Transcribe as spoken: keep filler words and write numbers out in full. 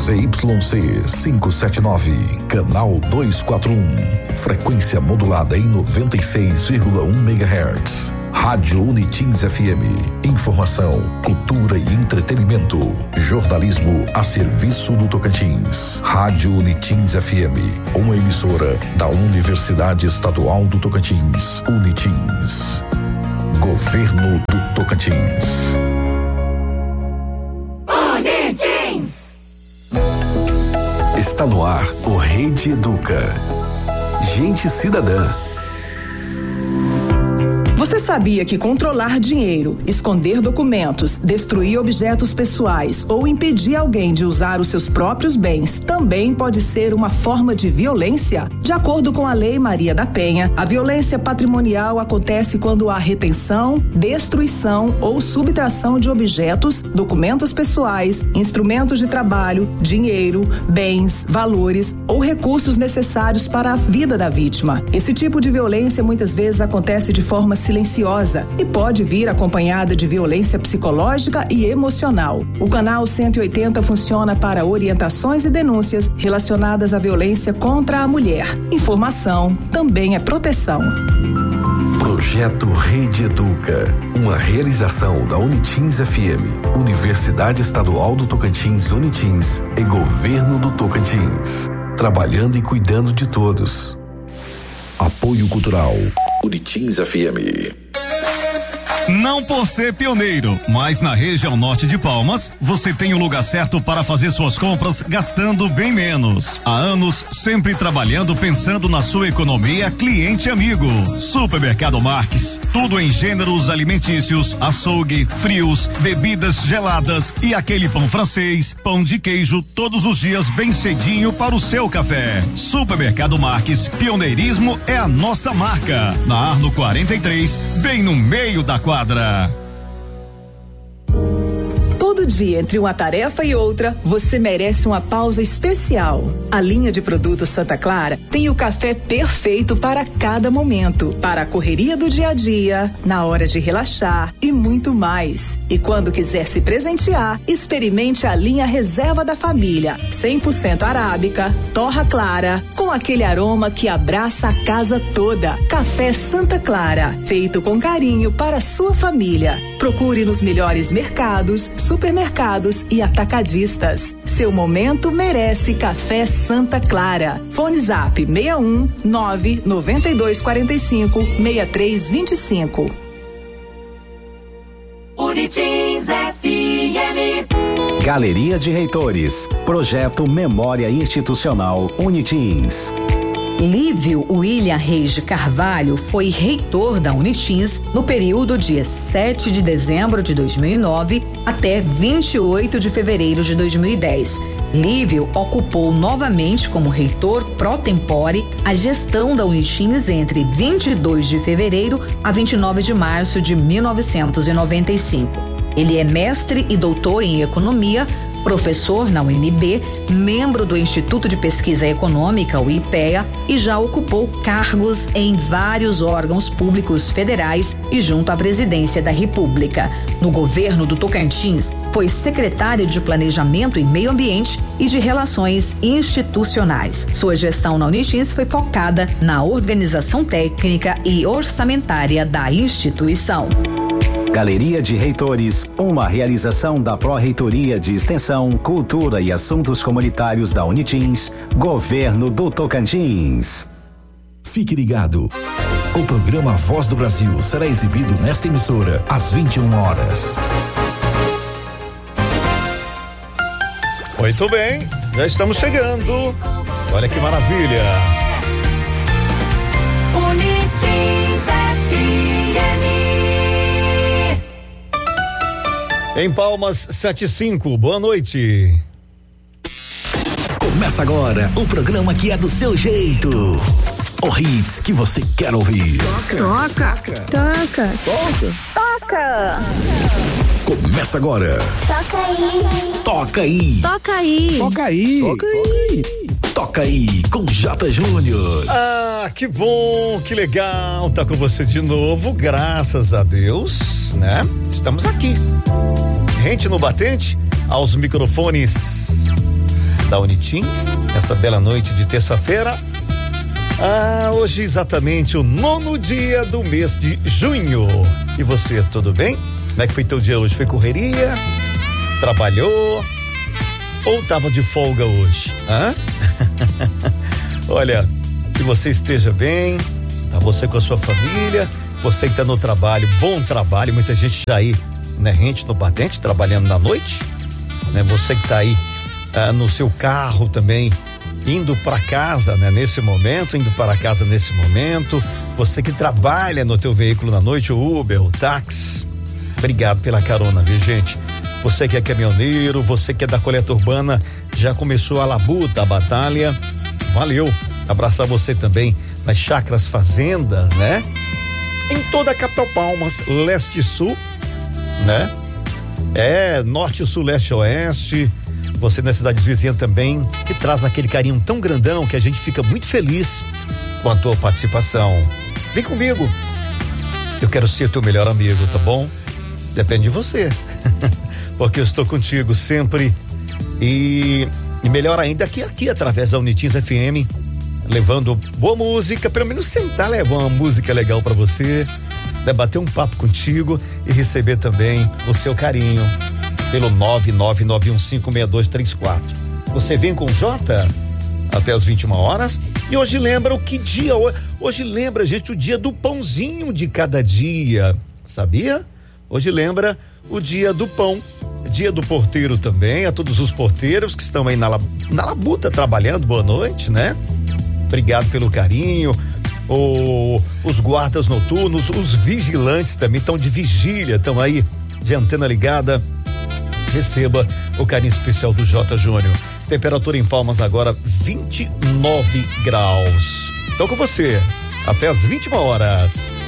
Z Y C quinhentos e setenta e nove, canal duzentos e quarenta e um, frequência modulada em noventa e seis vírgula um megahertz. Rádio Unitins F M. Informação, cultura e entretenimento. Jornalismo a serviço do Tocantins. Rádio Unitins F M. Uma emissora da Universidade Estadual do Tocantins. Unitins. Governo do Tocantins. Unitins. Está no ar o Rede Educa. Gente cidadã. Você sabia que controlar dinheiro, esconder documentos, destruir objetos pessoais ou impedir alguém de usar os seus próprios bens também pode ser uma forma de violência? De acordo com a Lei Maria da Penha, a violência patrimonial acontece quando há retenção, destruição ou subtração de objetos, documentos pessoais, instrumentos de trabalho, dinheiro, bens, valores ou recursos necessários para a vida da vítima. Esse tipo de violência muitas vezes acontece de forma silenciosa e pode vir acompanhada de violência psicológica e emocional. O canal cento e oitenta funciona para orientações e denúncias relacionadas à violência contra a mulher. Informação também é proteção. Projeto Rede Educa, uma realização da Unitins F M, Universidade Estadual do Tocantins Unitins e Governo do Tocantins. Trabalhando e cuidando de todos. Apoio Cultural Unitins F M. Não por ser pioneiro, mas na região norte de Palmas, você tem o lugar certo para fazer suas compras gastando bem menos. Há anos, sempre trabalhando pensando na sua economia, cliente amigo. Supermercado Marques, tudo em gêneros alimentícios, açougue, frios, bebidas geladas e aquele pão francês, pão de queijo, todos os dias bem cedinho para o seu café. Supermercado Marques, pioneirismo é a nossa marca. Na Arno quarenta e três, bem no meio da quadra. Todo dia, entre uma tarefa e outra, você merece uma pausa especial. A linha de produtos Santa Clara tem o café perfeito para cada momento, para a correria do dia a dia, na hora de relaxar e muito mais. E quando quiser se presentear, experimente a linha Reserva da Família, cem por cento arábica, torra clara, com aquele aroma que abraça a casa toda. Café Santa Clara, feito com carinho para a sua família. Procure nos melhores mercados, supermercados e atacadistas. Seu momento merece Café Santa Clara. Fone Zap seis um nove nove dois quatro cinco seis três dois cinco. Unitins F M. Galeria de Reitores. Projeto Memória Institucional Unitins. Lívio William Reis de Carvalho foi reitor da Unitins no período de sete de dezembro de dois mil e nove até vinte e oito de fevereiro de dois mil e dez. Lívio ocupou novamente como reitor pro tempore a gestão da Unitins entre vinte e dois de fevereiro a vinte e nove de março de mil novecentos e noventa e cinco. Ele é mestre e doutor em economia, professor na U N B, membro do Instituto de Pesquisa Econômica, o I P E A, e já ocupou cargos em vários órgãos públicos federais e junto à presidência da República. No governo do Tocantins, foi secretário de Planejamento e Meio Ambiente e de Relações Institucionais. Sua gestão na Unitins foi focada na organização técnica e orçamentária da instituição. Galeria de Reitores, uma realização da Pró-Reitoria de Extensão, Cultura e Assuntos Comunitários da Unitins, Governo do Tocantins. Fique ligado. O programa Voz do Brasil será exibido nesta emissora às vinte e uma horas. Muito bem, já estamos chegando. Olha que maravilha. Unitins F M. Em Palmas, sete e cinco, boa noite. Começa agora o programa que é do seu jeito. O hits que você quer ouvir. Toca, toca, toca, toca. Começa agora. Toca aí. Toca aí. Toca aí. Toca aí. Toca aí. Toca aí com J. Júnior. Ah, que bom, que legal tá com você de novo, graças a Deus, né? Estamos aqui. Rente no batente, aos microfones da Unitins, essa bela noite de terça-feira. Ah, hoje exatamente o nono dia do mês de junho. E você, tudo bem? Como é que foi teu dia hoje? Foi correria? Trabalhou? Ou tava de folga hoje? Hã? Olha, que você esteja bem, tá? Você com a sua família, você que tá no trabalho, bom trabalho, muita gente já aí, né, rente no batente, trabalhando na noite, né? Você que tá aí ah, no seu carro também, indo para casa, né? Nesse momento, indo para casa nesse momento, você que trabalha no teu veículo na noite, o Uber, o táxi, obrigado pela carona, viu, gente? Você que é caminhoneiro, você que é da coleta urbana, já começou a labuta, a batalha, valeu, abraçar você também nas chácaras fazendas, né? Em toda a capital Palmas, leste e sul, né? É, norte, sul, leste, oeste, você nas cidades vizinhas também, que traz aquele carinho tão grandão que a gente fica muito feliz com a tua participação. Vem comigo, eu quero ser teu melhor amigo, tá bom? Depende de você, porque eu estou contigo sempre e, e melhor ainda aqui, aqui através da Unitins F M, levando boa música, pelo menos tentar levar uma música legal pra você, debater um papo contigo e receber também o seu carinho pelo nove nove nove um cinco seis dois três quatro. Você vem com o Jota até as vinte e uma horas e hoje lembra o que dia hoje? Hoje lembra, gente, o dia do pãozinho de cada dia, sabia? Hoje lembra o dia do pão, dia do porteiro também, a todos os porteiros que estão aí na, na labuta trabalhando, boa noite, né? Obrigado pelo carinho, o, os guardas noturnos, os vigilantes também estão de vigília, estão aí de antena ligada, receba o carinho especial do J Júnior. Temperatura em Palmas agora vinte e nove graus. Então com você, até as vinte e uma horas.